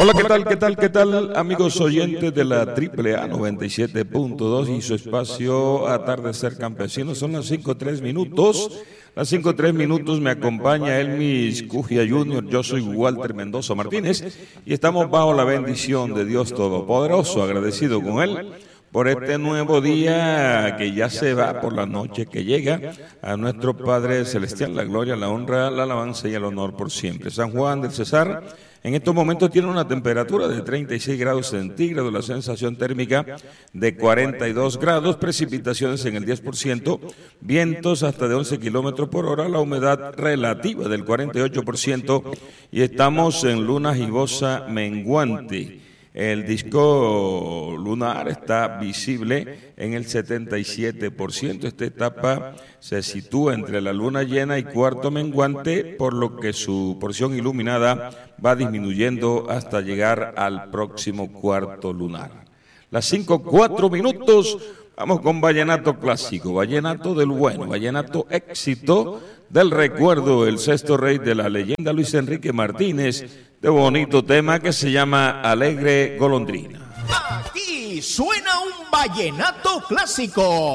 Hola, ¿qué tal, amigos oyentes de la AAA 97.2 y su espacio Atardecer Campesino? Son las 5:03. Las 5:03 me acompaña Elmis Cujia Jr., yo soy Walter Mendoza Martínez y estamos bajo la bendición de Dios Todopoderoso, agradecido con Él por este nuevo día que ya se va, por la noche que llega, a nuestro Padre Celestial, la gloria, la honra, la alabanza y el honor por siempre. San Juan del Cesar en estos momentos tiene una temperatura de 36 grados centígrados, la sensación térmica de 42 grados, precipitaciones en el 10%, vientos hasta de 11 kilómetros por hora, la humedad relativa del 48% y estamos en luna gibosa menguante. El disco lunar está visible en el 77%. Esta etapa se sitúa entre la luna llena y cuarto menguante, por lo que su porción iluminada va disminuyendo hasta llegar al próximo cuarto lunar. Las 5:04, vamos con vallenato clásico, vallenato del bueno, vallenato éxito del recuerdo, el sexto rey de la leyenda, Luis Enrique Martínez, de bonito tema que se llama Alegre Golondrina. Aquí suena un vallenato clásico.